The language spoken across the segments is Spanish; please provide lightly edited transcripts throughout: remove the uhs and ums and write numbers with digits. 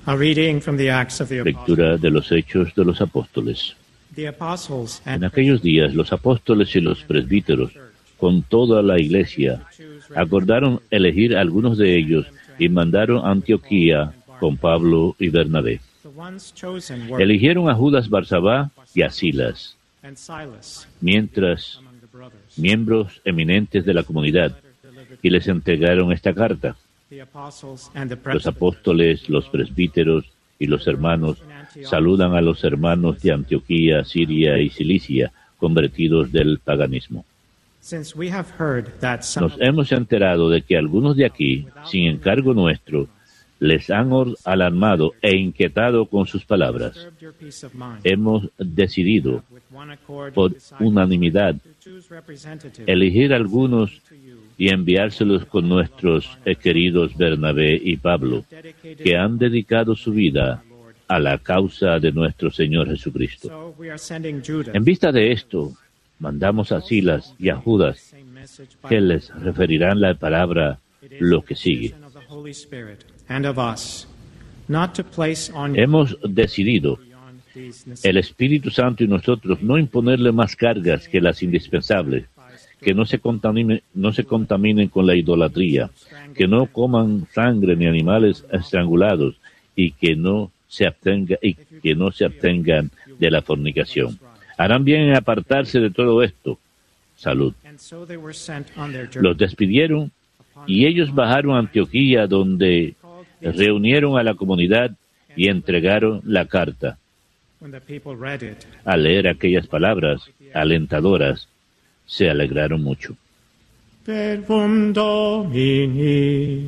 A reading from the Acts of the Apostles. Lectura de los Hechos de los Apóstoles. En aquellos días los apóstoles y los presbíteros, con toda la iglesia, acordaron elegir a algunos de ellos y mandaron a Antioquía con Pablo y Bernabé. Eligieron a Judas Barsabá y a Silas, miembros eminentes de la comunidad, y les entregaron esta carta. Los apóstoles, los presbíteros y los hermanos saludan a los hermanos de Antioquía, Siria y Cilicia, convertidos del paganismo. Nos hemos enterado de que algunos de aquí, sin encargo nuestro, les han alarmado e inquietado con sus palabras. Hemos decidido, por unanimidad, elegir a algunos y enviárselos con nuestros queridos Bernabé y Pablo, que han dedicado su vida a la causa de nuestro Señor Jesucristo. En vista de esto, mandamos a Silas y a Judas, que les referirán la palabra lo que sigue. Hemos decidido, el Espíritu Santo y nosotros, no imponerle más cargas que las indispensables, que no se contaminen con la idolatría, que no coman sangre ni animales estrangulados y que no se abstengan de la fornicación. Harán bien en apartarse de todo esto. Salud. Los despidieron y ellos bajaron a Antioquía, donde reunieron a la comunidad y entregaron la carta. Al leer aquellas palabras alentadoras, se alegraron mucho. Verbum Domini.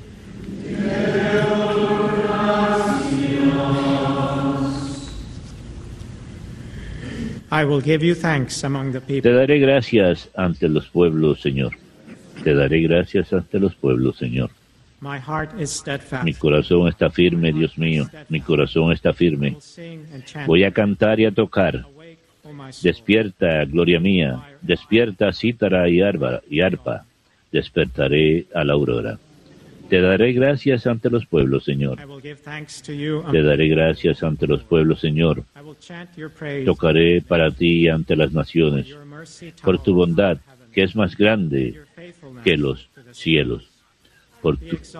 I will give you thanks among the people. Te daré gracias ante los pueblos, Señor. Te daré gracias ante los pueblos, Señor. My heart is steadfast. Mi corazón está firme, Dios mío. Mi corazón está firme. Voy a cantar y a tocar. Despierta, gloria mía. Despierta, cítara y arpa. Despertaré a la aurora. Te daré gracias ante los pueblos, Señor. Te daré gracias ante los pueblos, Señor. Tocaré para ti ante las naciones, por tu bondad, que es más grande que los cielos, por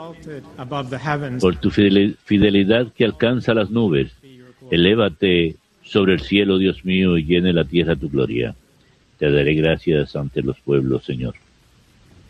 tu fidelidad que alcanza las nubes. Elévate sobre el cielo, Dios mío, y llene la tierra tu gloria. Te daré gracias ante los pueblos, Señor.